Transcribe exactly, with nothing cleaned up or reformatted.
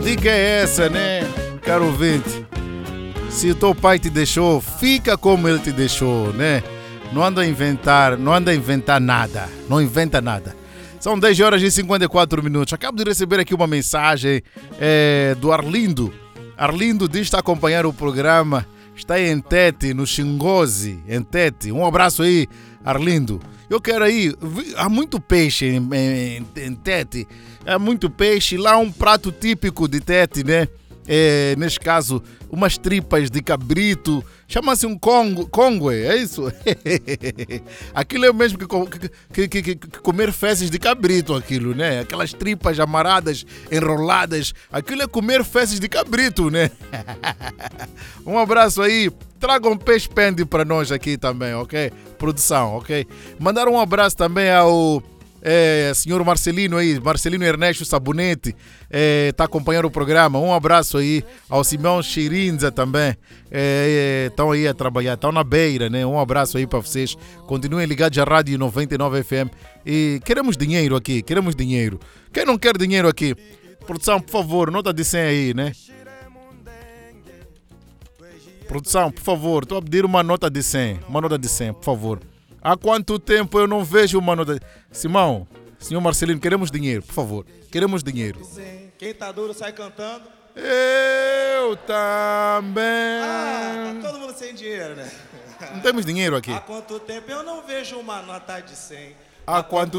Dica é essa, né, caro ouvinte? Se o teu pai te deixou, fica como ele te deixou, né? Não anda a inventar, não anda a inventar nada, não inventa nada. São dez horas e cinquenta e quatro minutos. Acabo de receber aqui uma mensagem é, do Arlindo. Arlindo diz que está a acompanhar o programa, está em Tete, no Xingozi, em Tete. Um abraço aí, Arlindo. Eu quero aí, há muito peixe em, em, em Tete, há muito peixe. Lá um prato típico de Tete, né? É, neste caso, umas tripas de cabrito, chama-se um congo, congue, é isso? Aquilo é o mesmo que, que, que, que, que comer fezes de cabrito, aquilo, né? Aquelas tripas amaradas, enroladas, aquilo é comer fezes de cabrito, né? Um abraço aí, tragam um peixe pende para nós aqui também, ok? Produção, ok? Mandar um abraço também ao... É, senhor Marcelino aí, Marcelino Ernesto Sabonete, está é, acompanhando o programa. Um abraço aí ao Simão Chirinza também. Estão é, é, aí a trabalhar, estão na beira, né? Um abraço aí para vocês. Continuem ligados à Rádio noventa e nove F M. E queremos dinheiro aqui, queremos dinheiro. Quem não quer dinheiro aqui? Produção, por favor, nota de cem aí, né? Produção, por favor, estou a pedir uma nota de cem. Uma nota de cem, por favor. Há quanto tempo eu não vejo uma nota... Simão, senhor Marcelino, queremos dinheiro, por favor. Queremos dinheiro. Quem tá duro sai cantando. Eu também. Ah, tá todo mundo sem dinheiro, né? Não temos dinheiro aqui. Há quanto tempo eu não vejo uma nota de cem? Há quanto